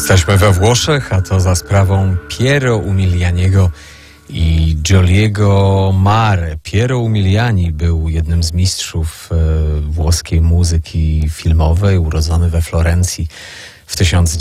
Jesteśmy we Włoszech, a to za sprawą Piero Umilianiego i Giuliego Mare. Piero Umiliani był jednym z mistrzów włoskiej muzyki filmowej, urodzony we Florencji w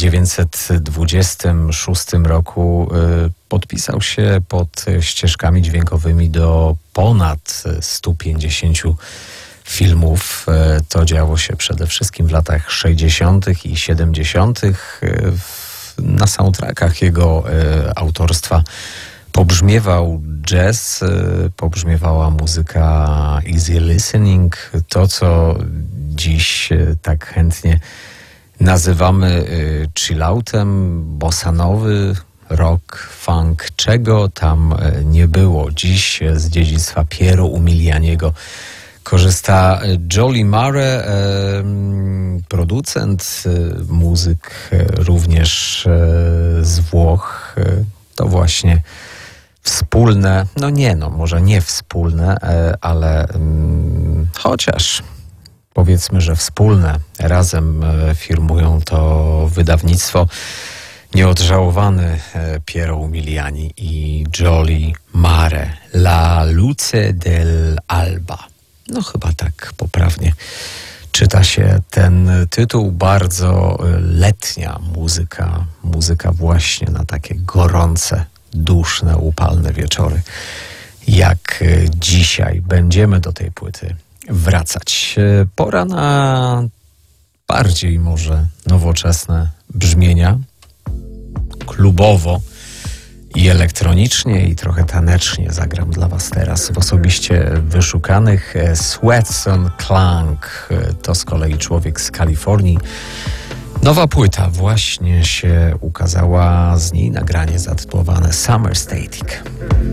1926 roku. Podpisał się pod ścieżkami dźwiękowymi do ponad 150 filmów. To działo się przede wszystkim w latach 60. i 70. Na soundtrackach jego autorstwa pobrzmiewał jazz, pobrzmiewała muzyka easy listening, to co dziś tak chętnie nazywamy chilloutem, bossanowy, rock, funk, czego tam nie było. Dziś z dziedzictwa Piero Umilianiego korzysta Giuliano Mare, producent, muzyk również z Włoch. To właśnie wspólne, może nie wspólne, ale chociaż powiedzmy, że wspólne, razem firmują to wydawnictwo nieodżałowany Piero Umiliani i Giuliano Mare, La Luce dell'Alba. Chyba tak poprawnie czyta się ten tytuł. Bardzo letnia muzyka właśnie na takie gorące, duszne, upalne wieczory. Jak dzisiaj będziemy do tej płyty wracać. Pora na bardziej może nowoczesne brzmienia, klubowo i elektronicznie i trochę tanecznie zagram dla was teraz w osobiście wyszukanych. Sweatson Klang to z kolei człowiek z Kalifornii. Nowa płyta właśnie się ukazała, z niej nagranie zatytułowane Summer Static.